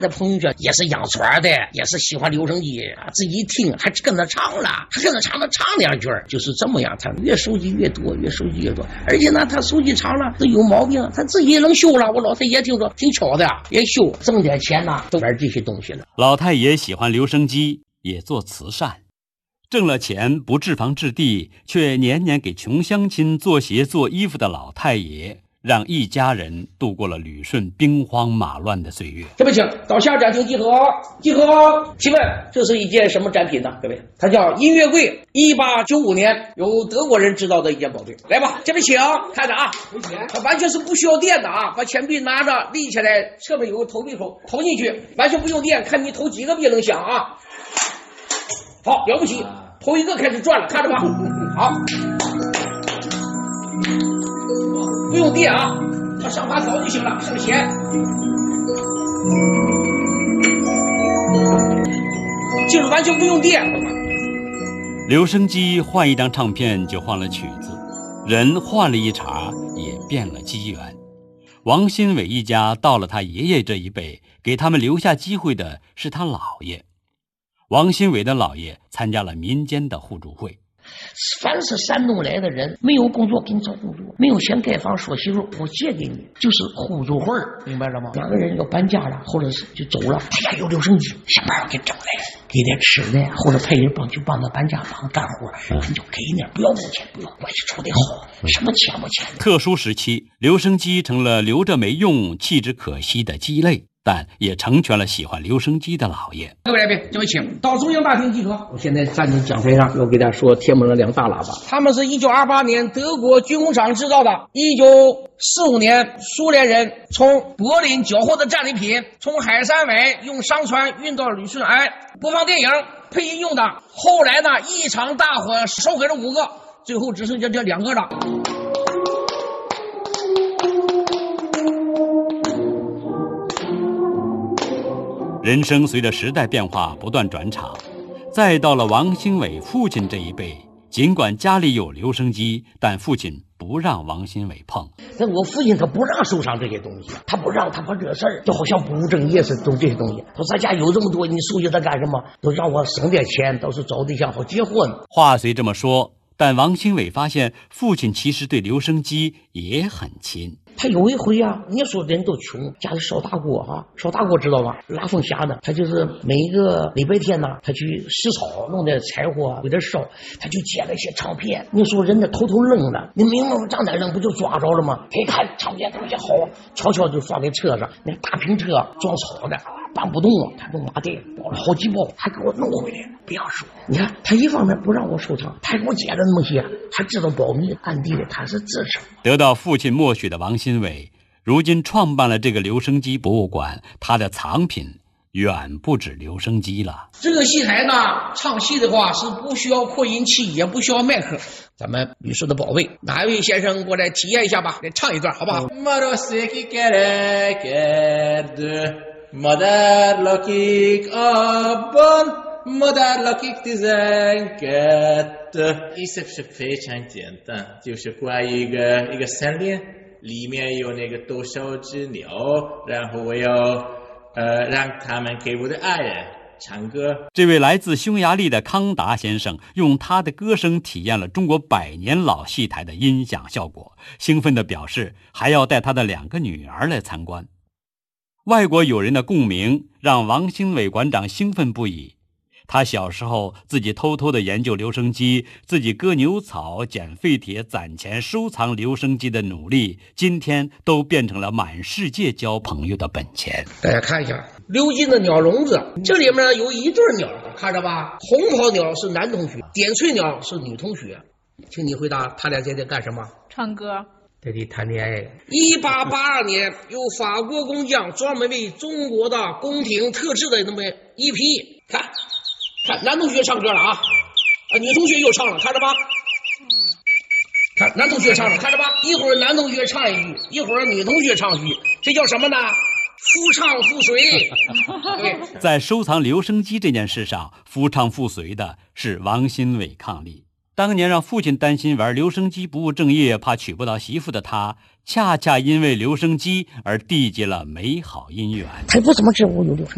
那朋友圈也是养串的，也是喜欢留声机，自己一听还跟着唱了，还跟着唱两句，就是这么样。他越收集越多，越收集越多。而且呢，他收集长了都有毛病，他自己也能修了。我老太爷听说挺巧的，也修，挣点钱呢，都玩这些东西了。 老太爷喜欢留声机，也做慈善。挣了钱不置房置地，却年年给穷乡亲做鞋做衣服的老太爷，让一家人度过了旅顺兵荒马乱的岁月。 这不请到下展厅集合。请问这是一件什么展品呢？各位，它叫音乐柜，1895年由德国人制造的一件宝贝。来吧，这边请看着啊，它完全是不需要电的啊，把铅笔拿着立起来，侧面有个投币口，投进去，完全不用电，看你投几个币能响啊。好，了不起，头一个开始转了，看着吧。好，不用电啊，把上把扫就行了，省钱。就是完全不用电。 留声机换一张唱片就换了曲子，人换了一茬也变了机缘。王新伟一家到了他爷爷这一辈，给他们留下机会的是他姥爷。王新伟的姥爷参加了民间的互助会， 凡是山东来的人，没有工作给你找工作，没有钱盖房说媳妇我借给你，就是互助会，明白了吗？两个人要搬家了，或者是就走了，他家有留声机，想办法给整来，给点吃的，或者派人帮他搬家，帮他干活，你就给点，不要工钱，不要关系处得好，什么钱不钱。 特殊时期，留声机成了留着没用、弃之可惜的鸡肋。但也成全了喜欢留声机的老爷。 各位来宾，这位请到中央大厅集合。我现在站在讲台上，要给大家说天门的两大喇叭。他们是1928年德国军工厂制造的，1945年苏联人从柏林缴获的战利品，从海参崴用商船运到旅顺安，播放电影配音用的。后来呢，一场大火烧毁了5个，最后只剩下这2个了。 人生随着时代变化不断转场，再到了王兴伟父亲这一辈，尽管家里有留声机，但父亲不让王新伟碰。 但我父亲他不让收藏这些东西，他不让，他怕惹事儿，就好像不务正业似的，都这些东西。他说咱家有这么多，你收集它干什么？都让我省点钱，倒是找对象好结婚。 话虽这么说，但王新伟发现父亲其实对留声机也很亲。 他有一回啊，你说人都穷，家里烧大锅哈，烧大锅知道吧？拉风匣的，他就是每一个礼拜天呢，他去拾草，弄点柴火给他烧，他就捡了一些唱片。你说人家偷扔了，你明明长哪扔不就抓着了吗？一看唱片东西好，悄悄就放在车上，那大平车装草的。搬不动了，他弄麻袋包了好几包，还给我弄回来。不要说，你看他一方面不让我收藏，他还给我捡了那么些，还知道保密，暗地里他是支持。 得到父亲默许的王新伟，如今创办了这个留声机博物馆，他的藏品远不止留声机了。这个戏台呢，唱戏的话是不需要扩音器，也不需要麦克。咱们旅顺的宝贝，哪一位先生过来体验一下吧？来唱一段好不好 ？Mother lakik abban, mother lakik 12。意思是非常简单，就是挂一个项链，里面有那个多少只鸟，然后我要让他们给我的爱人唱歌。 这位来自匈牙利的康达先生，用他的歌声体验了中国100年老戏台的音响效果，兴奋地表示还要带他的2个女儿来参观。外国友人的共鸣让王新伟馆长兴奋不已。他小时候自己偷偷地研究留声机，自己割牛草、捡废铁、攒钱收藏留声机的努力，今天都变成了满世界交朋友的本钱。 大家看一下鎏金的鸟笼子，这里面有一对鸟，看着吧？红袍鸟是男同学，点翠鸟是女同学。请你回答，他俩在这干什么？ 唱歌。 在这谈恋爱。1882年，由法国工匠专门为中国的宫廷特制的那么一批，看，男同学唱歌了啊，女同学又唱了，看着吧。看男同学唱了，看着吧。一会儿男同学唱一句，一会儿女同学唱一句，这叫什么呢？夫唱妇随。对， 在收藏留声机这件事上，夫唱妇随的是王新伟伉俪。当年让父亲担心玩留声机不务正业，怕娶不到媳妇的他，恰恰因为留声机而缔结了美好姻缘。 他不怎么知我有留声